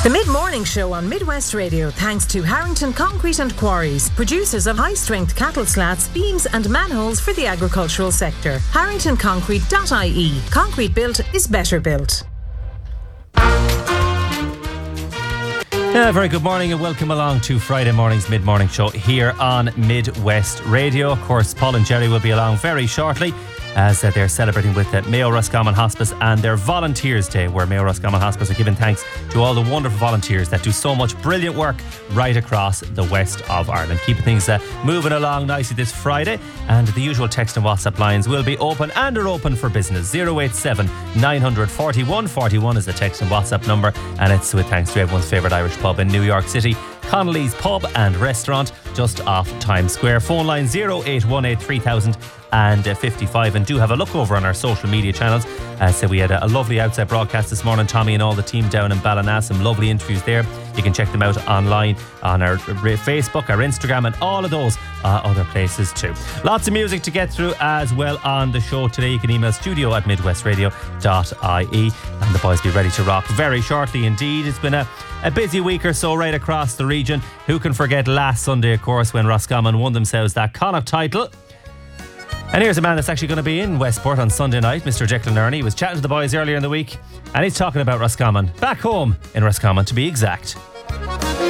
The Mid-Morning Show on Midwest Radio, thanks to Harrington Concrete and Quarries, producers of high-strength cattle slats, beams and manholes for the agricultural sector. HarringtonConcrete.ie. Concrete built is better built. Very good morning and welcome along to Friday morning's Mid-Morning Show here on Midwest Radio. Of course, Paul and Jerry will be along very shortly as they're celebrating with Mayo Roscommon Hospice and their Volunteers Day, where Mayo Roscommon Hospice are giving thanks to all the wonderful volunteers that do so much brilliant work right across the west of Ireland. Keeping things moving along nicely this Friday, and the usual text and WhatsApp lines will be open and are open for business. 087 900 41 41 is the text and WhatsApp number, and it's with thanks to everyone's favourite Irish pub in New York City, Connolly's Pub and Restaurant, just off Times Square. Phone line 0818 3000 and 55, and do have a look over on our social media channels. So we had a lovely outside broadcast this morning, Tommy and all the team down in Ballina, some lovely interviews there. You can check them out online on our Facebook, our Instagram, and all of those other places too. Lots of music to get through as well on the show today. You can email studio@midwestradio.ie, and the boys be ready to rock very shortly indeed. It's been a busy week or so right across the region. Who can forget last Sunday, of course, when Roscommon won themselves that Connacht title. And here's a man that's actually going to be in Westport on Sunday night, Mr. Jekyll and Ernie. He was chatting to the boys earlier in the week, and he's talking about Roscommon, back home in Roscommon to be exact.